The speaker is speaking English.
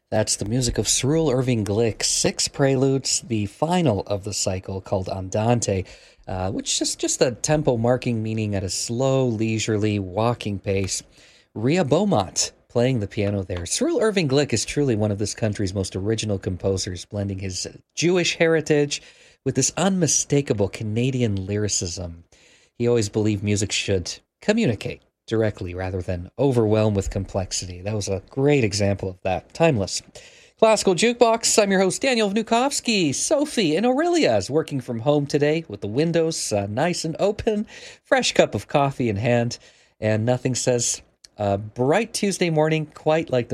That's the music of Cyril Irving Glick, Six Preludes, the final of the cycle called Andante, which is just a tempo marking meaning at a slow, leisurely, walking pace. Ria Beaumont playing the piano there. Cyril Irving Glick is truly one of this country's most original composers, blending his Jewish heritage with this unmistakable Canadian lyricism. He always believed music should communicate directly rather than overwhelm with complexity. That was a great example of that. Timeless. Classical Jukebox. I'm your host, Daniel Vnukovsky. Sophie and Aurelia is working from home today with the windows nice and open, fresh cup of coffee in hand, and nothing says bright Tuesday morning quite like the